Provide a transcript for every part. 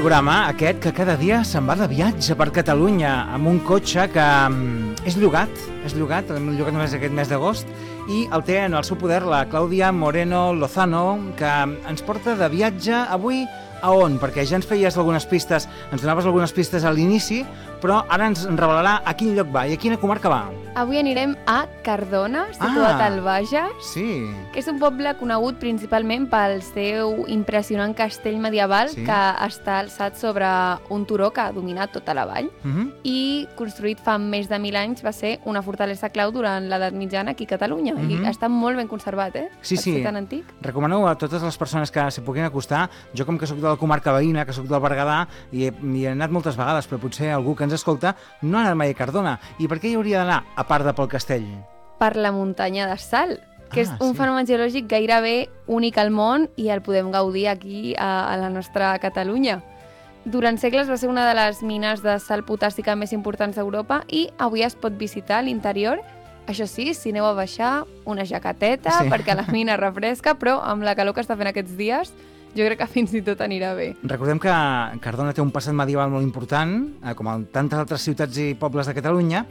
programa, aquest que cada dia se'n va de viatge per Catalunya amb un cotxe que és llogat només aquest mes d'agost, i el té en el seu poder la Clàudia Moreno Lozano, que ens porta de viatge avui a on? Perquè ja ens feies algunes pistes, ens donaves algunes pistes a l'inici, però ara ens revelarà a quin lloc va i a quina comarca va. Avui anirem a Cardona, situat al Bages, sí. Que és un poble conegut principalment pel seu impressionant castell medieval, Sí. que està alçat sobre un turó que ha dominat tota la vall, i construït fa més de 1.000 anys, va ser una fortalesa clau durant l'edat mitjana aquí a Catalunya, i està molt ben conservat, Sí, per ser tan antic. Recomano a totes les persones que s'hi puguin acostar. Jo, com que sóc de la comarca veïna, que sóc del Berguedà, i he anat moltes vegades, però potser algú que ens escolta no ha anat mai a Cardona. I per què hi hauria d'anar, a part de pel castell? Per la muntanya de Sal, que és un sí. fenomen geològic gairebé únic al món i el podem gaudir aquí a la nostra Catalunya. Durant segles va ser una de les mines de sal potàssica més importants d'Europa i avui es pot visitar a l'interior. Això sí, si aneu a baixar, una jaqueteta, perquè la mina refresca, però amb la calor que està fent aquests dies, jo crec que fins i tot anirà bé. Recordem que Cardona té un passat medieval molt important, com en tantes altres ciutats i pobles de Catalunya.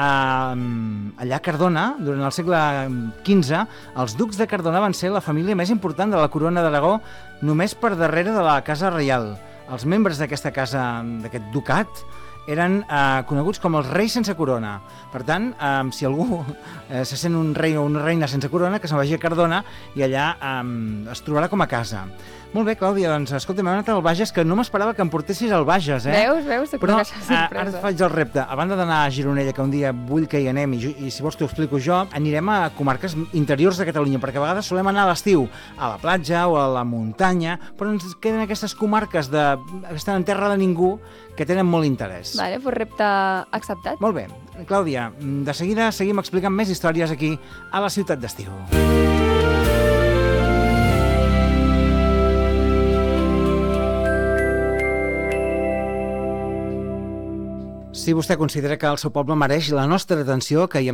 Allà a Cardona, durant el segle XV, els ducs de Cardona van ser la família més important de la corona d'Aragó, només per darrere de la Casa Reial. Els membres d'aquesta casa, d'aquest ducat, eren coneguts com els reis sense corona. Per tant, si algú se sent un rei o una reina sense corona, que se'n vagi a Cardona i allà es trobarà com a casa. Molt bé, Clàudia, doncs escolta, m'he anat al Bages, que no m'esperava que em portessis al Bages, Veus? Però ara et faig el repte. A banda d'anar a Gironella, que un dia vull que hi anem, i si vols t'ho explico jo, anirem a comarques interiors de Catalunya, perquè a vegades solem anar a l'estiu a la platja o a la muntanya, però ens queden aquestes comarques que estan en terra de ningú, que tenen molt interès. Vale, doncs repte acceptat. Molt bé. Clàudia, de seguida seguim explicant més històries aquí a la ciutat d'estiu. Si vostè considera que el seu poble mereix la nostra atenció, que hi